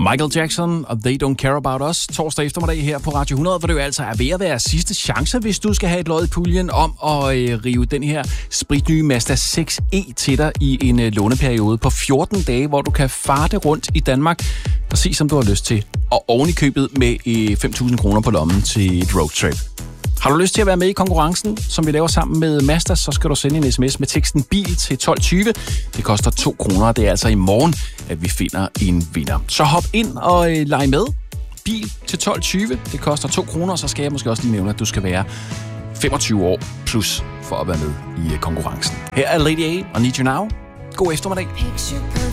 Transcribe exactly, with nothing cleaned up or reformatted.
Michael Jackson og They Don't Care About Us torsdag eftermiddag her på Radio hundrede, hvor det jo altså er ved at være sidste chance, hvis du skal have et lod i puljen om at øh, rive den her spritnye Mazda seks E til dig i en øh, låneperiode på fjorten dage, hvor du kan farte rundt i Danmark, præcis som du har lyst til, og oven i købet med øh, fem tusind kroner på lommen til et roadtrip. Har du lyst til at være med i konkurrencen, som vi laver sammen med Mazda, så skal du sende en sms med teksten bil til tolv tyve. Det koster to kroner, og det er altså i morgen, at vi finder en vinder. Så hop ind og øh, leg med. Bil til tolv tyve. Det koster to kroner, og så skal jeg måske også lige nævne, at du skal være femogtyve år plus for at være med i øh, konkurrencen. Her er Lady A og Need You Now. God eftermiddag.